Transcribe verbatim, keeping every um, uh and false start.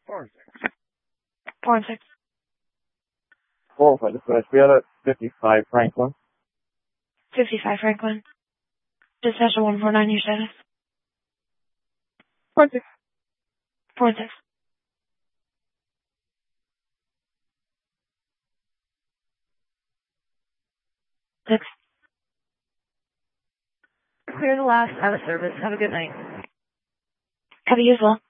Four. Four and six. Four for the first wheel at fifty-five Franklin. fifty-five Franklin. Dispatcher one four nine, your status. Four and six. Four and six. Six. Clear the last out of service. Have a good night. Have you as well.